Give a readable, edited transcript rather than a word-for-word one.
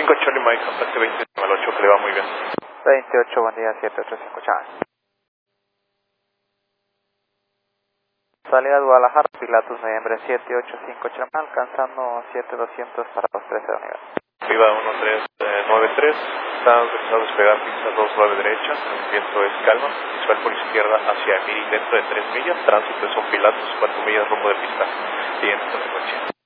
5 Charlie Mike, contacte 20 al 8, que le va muy bien. 28, buen día, 785 Charlie. Salida Guadalajara, Pilatus, noviembre 785 Charlie, alcanzando 7200 para los 13 de unidad. Viva 1393, está autorizado a despegar pista 29 derecha, el viento es calma, visual por izquierda hacia Emiri dentro de 3 millas, tránsito es un Pilatus, 4 millas rumbo de pista, siguiente consecuencia.